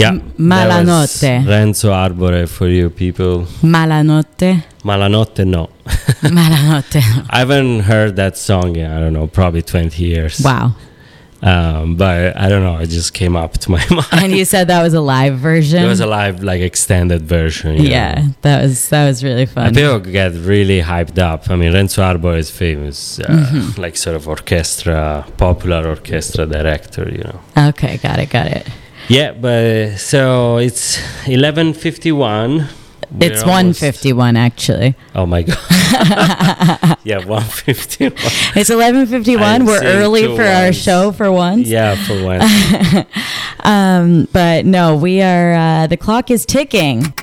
Yeah. Malanotte. Renzo Arbore for you people. Malanotte. Malanotte, no. Malanotte. I haven't heard that song in, I don't know, probably 20 years. Wow. But I don't know, it just came up to my mind. And you said that was a live version? It was a live, like, extended version. Yeah, that was really fun. And people get really hyped up. I mean, Renzo Arbore is famous, like sort of popular orchestra director, you know. Okay, got it. Yeah, but so it's 11:51. It's 1:51 actually. Oh my god. Yeah, 1:51. It's 11:51. We're early for our show for once. Yeah, for once. But no, we are. The clock is ticking.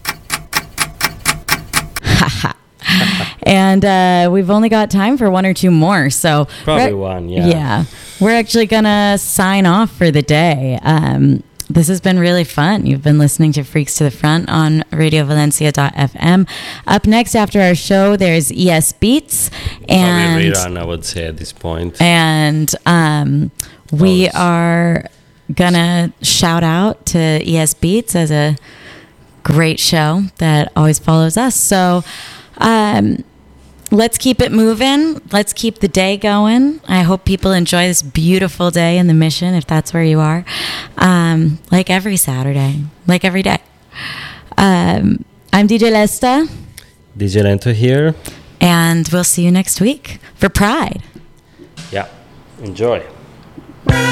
And we've only got time for one or two more. So probably one. Yeah. Yeah, we're actually gonna sign off for the day. This has been really fun. You've been listening to Freaks to the Front on RadioValencia.fm. Up next after our show, there's ES Beats. And probably rerun, I would say, at this point. And we are going to shout out to ES Beats as a great show that always follows us. So let's keep it moving. Let's keep the day going. I hope people enjoy this beautiful day in the Mission, if that's where you are. Like every Saturday, like every day. I'm DJ Lesta. DJ Lento here. And we'll see you next week for Pride. Yeah. Enjoy.